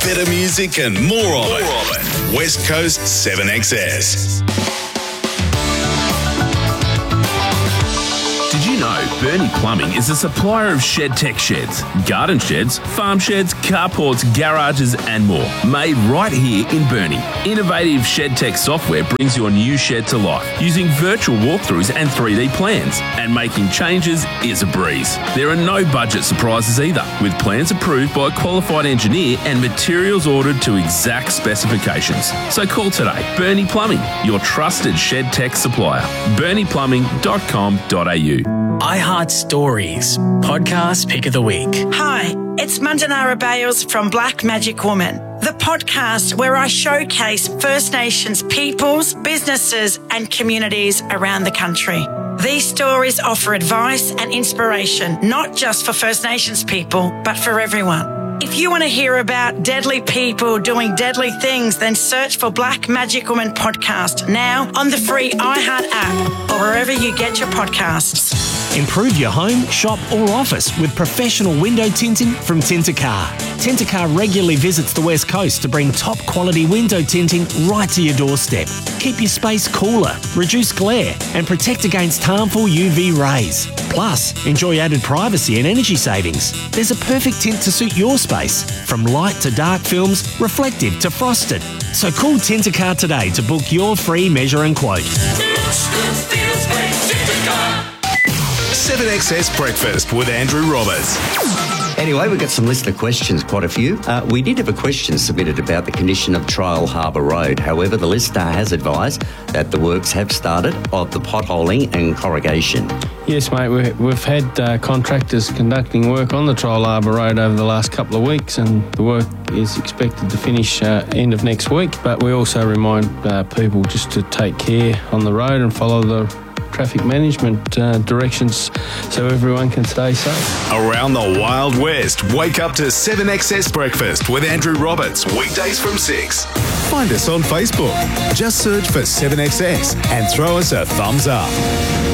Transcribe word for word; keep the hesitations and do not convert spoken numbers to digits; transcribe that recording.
better music and more of it. West Coast seven X S. Did you know Bernie Plumbing is a supplier of ShedTech sheds, garden sheds, farm sheds, carports, garages and more, made right here in Bernie. Innovative ShedTech software brings your new shed to life using virtual walkthroughs and three D plans, and making changes is a breeze. There are no budget surprises either, with plans approved by a qualified engineer and materials ordered to exact specifications. So call today. Bernie Plumbing, your trusted ShedTech supplier. bernie plumbing dot com dot a u. iHeart Stories, podcast pick of the week. Hi, it's Mandanara Bales from Black Magic Woman, the podcast where I showcase First Nations peoples, businesses and communities around the country. These stories offer advice and inspiration, not just for First Nations people, but for everyone. If you want to hear about deadly people doing deadly things, then search for Black Magic Woman Podcast now on the free iHeart app or wherever you get your podcasts. Improve your home, shop or office with professional window tinting from Tintercar. Tintercar regularly visits the West Coast to bring top quality window tinting right to your doorstep. Keep your space cooler, reduce glare and protect against harmful U V rays. Plus, enjoy added privacy and energy savings. There's a perfect tint to suit your space, from light to dark films, reflective to frosted. So call Tintercar today to book your free measure and quote. seven X S Breakfast with Andrew Roberts. Anyway, we've got some listener questions, quite a few. Uh, we did have a question submitted about the condition of Trial Harbour Road. However, the listener has advised that the works have started of the potholing and corrugation. Yes, mate, we, we've had uh, contractors conducting work on the Trial Harbour Road over the last couple of weeks, and the work is expected to finish uh, end of next week. But we also remind uh, people just to take care on the road and follow the traffic management uh, directions so everyone can stay safe. Around the Wild West, wake up to seven X S Breakfast with Andrew Roberts, weekdays from six. Find us on Facebook. Just search for seven X S and throw us a thumbs up.